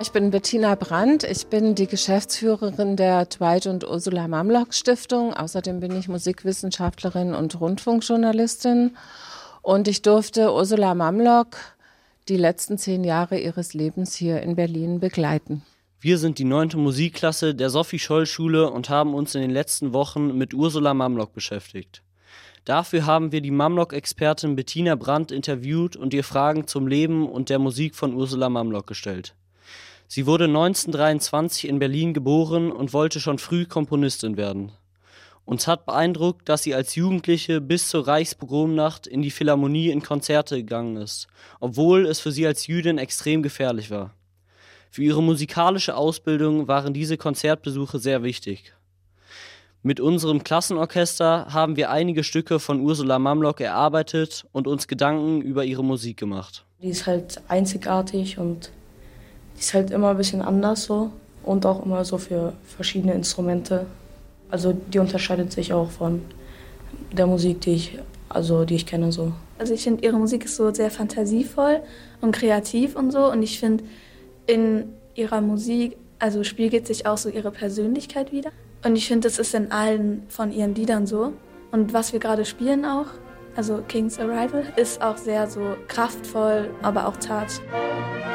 Ich bin Bettina Brandt. Ich bin die Geschäftsführerin der Dwight und Ursula Mamlock Stiftung. Außerdem bin ich Musikwissenschaftlerin und Rundfunkjournalistin. Und ich durfte Ursula Mamlock die letzten 10 Jahre ihres Lebens hier in Berlin begleiten. Wir sind die 9. Musikklasse der Sophie-Scholl-Schule und haben uns in den letzten Wochen mit Ursula Mamlock beschäftigt. Dafür haben wir die Mamlock-Expertin Bettina Brandt interviewt und ihr Fragen zum Leben und der Musik von Ursula Mamlock gestellt. Sie wurde 1923 in Berlin geboren und wollte schon früh Komponistin werden. Uns hat beeindruckt, dass sie als Jugendliche bis zur Reichspogromnacht in die Philharmonie in Konzerte gegangen ist, obwohl es für sie als Jüdin extrem gefährlich war. Für ihre musikalische Ausbildung waren diese Konzertbesuche sehr wichtig. Mit unserem Klassenorchester haben wir einige Stücke von Ursula Mamlock erarbeitet und uns Gedanken über ihre Musik gemacht. Die ist halt einzigartig und die ist halt immer ein bisschen anders so und auch immer so für verschiedene Instrumente. Also die unterscheidet sich auch von der Musik, die ich kenne so. Also ich finde, ihre Musik ist so sehr fantasievoll und kreativ und so. Und ich finde, in ihrer Musik, also spiegelt sich auch so ihre Persönlichkeit wider. Und ich finde, das ist in allen von ihren Liedern so. Und was wir gerade spielen auch, also King's Arrival, ist auch sehr so kraftvoll, aber auch zart.